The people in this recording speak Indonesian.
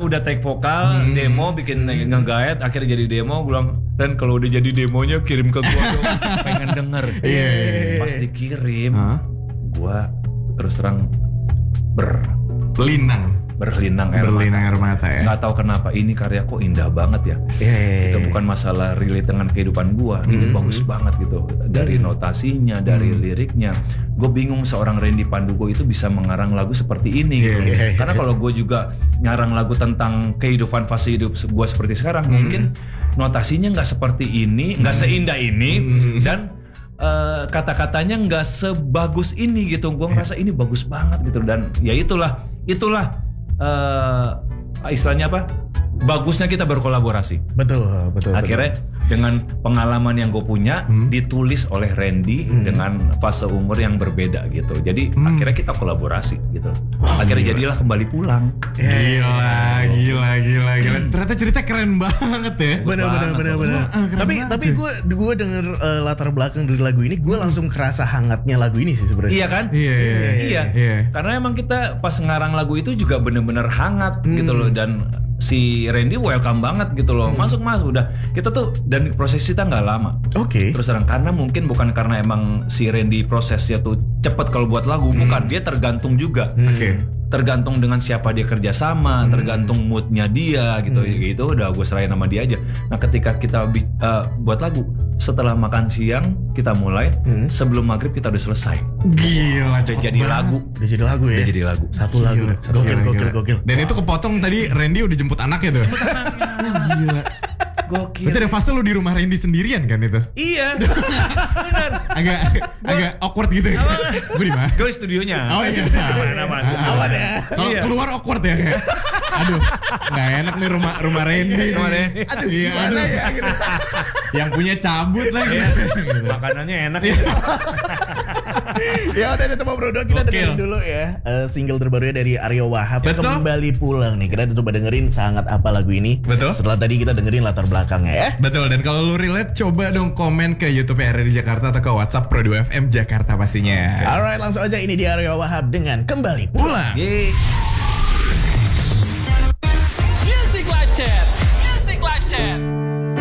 udah take vokal, demo, bikin nge-guide, akhirnya jadi demo. Gue bilang, Ren kalau udah jadi demonya kirim ke gue dong, pengen denger. Pas dikirim, gue terus terang berlinang air mata ya. Nggak tahu kenapa ini karya kok indah banget ya. Itu bukan masalah relate dengan kehidupan gua. Ini bagus banget gitu. Dari notasinya, dari liriknya. Gue bingung seorang Randy Pandugo itu bisa mengarang lagu seperti ini gitu. Karena kalau gue juga ngarang lagu tentang kehidupan fase hidup gue seperti sekarang, mungkin notasinya nggak seperti ini, nggak seindah ini, dan kata-katanya nggak sebagus ini gitu. Gue ngerasa ini bagus banget gitu. Dan ya itulah istilahnya apa? Bagusnya kita berkolaborasi. Betul. Akhirnya dengan pengalaman yang gue punya ditulis oleh Randy dengan fase umur yang berbeda gitu. Jadi akhirnya kita kolaborasi gitu. Akhirnya jadilah Kembali Pulang. Gila. Ternyata cerita keren banget ya. Benar. Tapi gue denger latar belakang dari lagu ini, gue langsung kerasa hangatnya lagu ini sih sebenarnya. Iya kan? Iya. Karena emang kita pas ngarang lagu itu juga bener-bener hangat gitu loh, dan si Randy welcome banget gitu loh. Masuk udah. Kita tuh, dan proses kita nggak lama. Terus terang, karena mungkin bukan karena emang si Randy prosesnya tuh cepet kalau buat lagu, bukan. Dia tergantung juga. Tergantung dengan siapa dia kerja sama, tergantung moodnya dia gitu. Gitu udah gue serahin sama dia aja. Nah ketika kita buat lagu, setelah makan siang kita mulai, sebelum maghrib kita udah selesai. Gila, udah jadi lagu. Udah jadi lagu. Satu lagu. Gokil. Dan itu kepotong tadi Randy udah jemput anaknya tuh. Gila. Gokil. Berarti ada fase lu di rumah Randy sendirian kan itu? Iya. Benar. agak awkward gitu ya. Gue di mana? Gue studionya. Oh iya. Mana masuk. Awan ya. Kalau keluar awkward ya kayak. Aduh, nggak enak nih rumah Randy. Aduh, gimana ya gitu. Yang punya cabut lagi. Makanannya enak. Ya udah Teman Bro, kita dengerin dulu ya single terbarunya dari Aryo Wahab, Kembali Pulang nih. Kita coba dengerin sangat apa lagu ini. Betul. Setelah tadi kita dengerin latar belakangnya ya. Betul, dan kalau lu relate coba dong komen ke YouTube RRI Jakarta atau ke WhatsApp Pro 2 FM Jakarta pastinya. Alright, langsung aja ini di Aryo Wahab dengan Kembali Pulang. Music Live Chat.